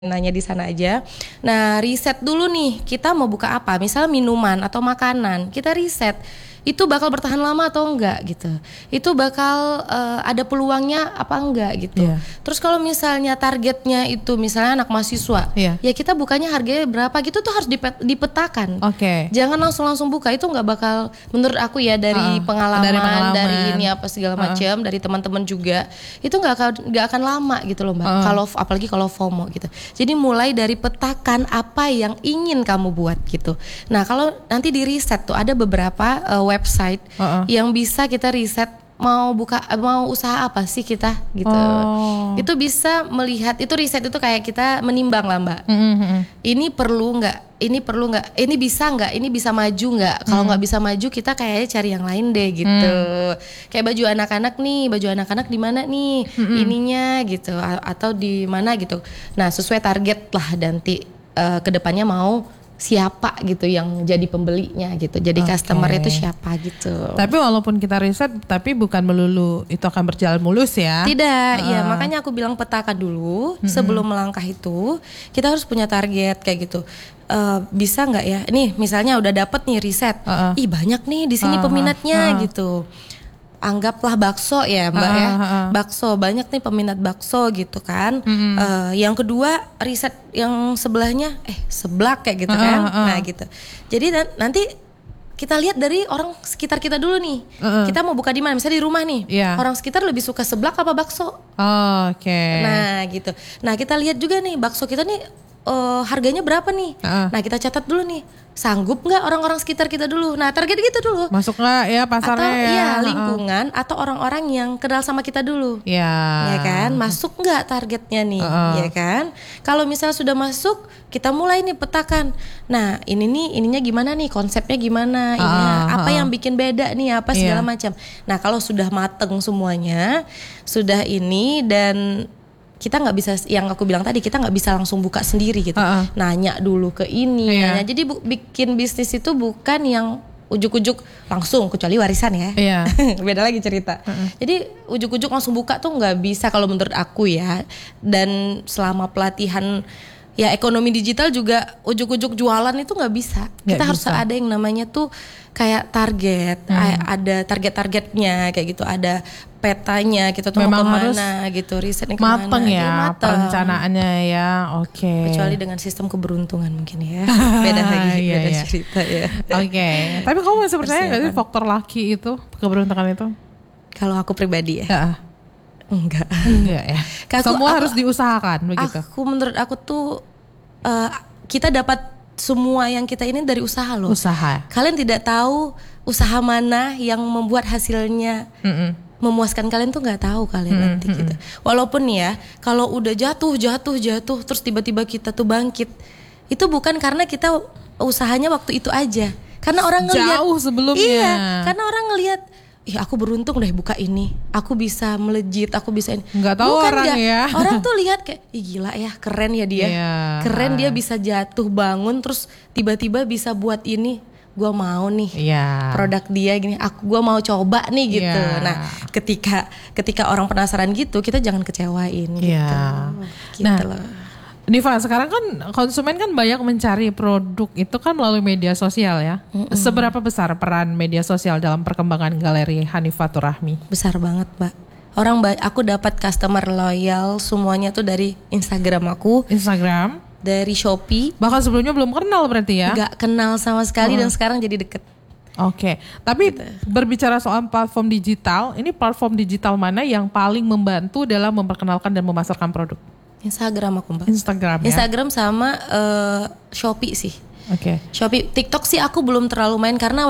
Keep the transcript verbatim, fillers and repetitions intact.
nanya di sana aja. Nah, riset dulu nih, kita mau buka apa? Misalnya minuman atau makanan, kita riset. Itu bakal bertahan lama atau enggak gitu. Itu bakal uh, ada peluangnya apa enggak gitu. Yeah. Terus kalau misalnya targetnya itu misalnya anak mahasiswa, yeah. ya kita bukanya harganya berapa gitu tuh harus dipet, dipetakan. Oke. Okay. Jangan langsung-langsung buka, itu nggak bakal, menurut aku ya dari, uh, pengalaman, dari pengalaman, dari ini apa segala macam, uh. dari teman-teman juga, itu nggak akan nggak akan lama gitu loh Mbak. Uh. Kalau apalagi kalau FOMO gitu. Jadi mulai dari petakan apa yang ingin kamu buat gitu. Nah kalau nanti di riset tuh ada beberapa uh, website uh-uh. yang bisa kita riset mau buka mau usaha apa sih kita gitu. Oh. Itu bisa melihat, itu riset itu kayak kita menimbang lah Mbak. Mm-hmm. Ini perlu nggak? Ini perlu nggak? Ini bisa nggak? Ini bisa maju nggak? Kalau nggak mm. bisa maju kita kayaknya cari yang lain deh gitu. Mm. Kayak baju anak-anak nih, baju anak-anak di mana nih? Mm-hmm. Ininya gitu atau di mana gitu. Nah sesuai target lah nanti uh, kedepannya mau siapa gitu yang jadi pembelinya gitu, jadi okay. customer itu siapa gitu. Tapi walaupun kita riset, tapi bukan melulu itu akan berjalan mulus ya. Tidak, uh. ya makanya aku bilang petakan dulu mm-hmm. sebelum melangkah itu, kita harus punya target kayak gitu. Uh, bisa nggak ya? Nih misalnya udah dapet nih riset, uh-uh. ih banyak nih di sini uh-huh. peminatnya uh-huh. gitu. Anggaplah bakso ya Mbak uh, ya, uh, uh. bakso banyak nih peminat bakso gitu kan. Mm-hmm. Uh, yang kedua riset yang sebelahnya, eh seblak kayak gitu uh, kan, uh. nah gitu. Jadi dan, nanti kita lihat dari orang sekitar kita dulu nih. Uh, uh. Kita mau buka di mana? Misalnya di rumah nih, yeah. orang sekitar lebih suka seblak apa bakso? Oh, Oke. Okay. Nah gitu. Nah kita lihat juga nih bakso kita nih uh, harganya berapa nih? Uh. Nah kita catat dulu nih. Sanggup nggak orang-orang sekitar kita dulu? Nah target gitu dulu. Masuk nggak ya pasarnya atau, ya? Iya lingkungan uh-uh. atau orang-orang yang kenal sama kita dulu. Iya. Ya kan, masuk nggak targetnya nih? Uh-uh. Ya kan. Kalau misalnya sudah masuk, kita mulai nih petakan. Nah ini nih ininya gimana nih? Konsepnya gimana? Uh-uh. Ini apa uh-uh. yang bikin beda nih? Apa segala yeah. macam. Nah kalau sudah mateng semuanya, sudah ini dan kita nggak bisa, yang aku bilang tadi, kita nggak bisa langsung buka sendiri gitu. Uh-uh. Nanya dulu ke ini, yeah. nanya. Jadi bu- bikin bisnis itu bukan yang ujuk-ujuk langsung, kecuali warisan ya. Yeah. Beda lagi cerita. Uh-uh. Jadi ujuk-ujuk langsung buka tuh nggak bisa kalau menurut aku ya. Dan selama pelatihan ya ekonomi digital juga ujuk-ujuk jualan itu nggak bisa. Gak kita bisa. Harus ada yang namanya tuh kayak target, hmm. ada target-targetnya kayak gitu, ada petanya kita tuh memang mau kemana harus gitu, risetnya kemana. Mateng ya, mateng. Perencanaannya ya, oke. Okay. Kecuali dengan sistem keberuntungan mungkin ya, beda lagi, iya, beda iya. cerita ya. Oke, okay. Tapi kamu masih percaya nggak sih faktor laki itu, keberuntungan itu? Kalau aku pribadi ya, ya. enggak, enggak ya. Aku, Semua aku, harus diusahakan begitu. Aku menurut aku tuh uh, kita dapat semua yang kita ini dari usaha loh. Usaha. Kalian tidak tahu usaha mana yang membuat hasilnya Mm-mm. memuaskan kalian tuh nggak tahu kalian mm-hmm. nanti gitu. Walaupun ya kalau udah jatuh jatuh jatuh terus tiba-tiba kita tuh bangkit, itu bukan karena kita usahanya waktu itu aja. Karena orang ngelihat jauh sebelumnya. Iya, karena orang ngelihat, ih aku beruntung deh buka ini, aku bisa melejit, aku bisa ini. Nggak tahu bukan orang gak, ya. Orang tuh lihat kayak, ih gila ya, keren ya dia, yeah. keren dia bisa jatuh bangun terus tiba-tiba bisa buat ini. Gue mau nih yeah. produk dia gini, aku gue mau coba nih gitu. Yeah. Nah ketika ketika orang penasaran gitu, kita jangan kecewain yeah. gitu. Nah, gitu loh. Niva, sekarang kan konsumen kan banyak mencari produk itu kan melalui media sosial ya. Mm-mm. Seberapa besar peran media sosial dalam perkembangan galeri Hanifatur Rahmi? Besar banget, Mbak. Orang aku dapat customer loyal semuanya tuh dari Instagram aku. Instagram? Dari Shopee. Bahkan sebelumnya belum kenal berarti ya? Gak kenal sama sekali oh. dan sekarang jadi deket. Oke, okay. Tapi gitu. Berbicara soal platform digital, ini platform digital mana yang paling membantu dalam memperkenalkan dan memasarkan produk? Instagram aku Mbak. Instagram ya? Instagram sama uh, Shopee sih. Oke. Okay. Shopee, TikTok sih aku belum terlalu main karena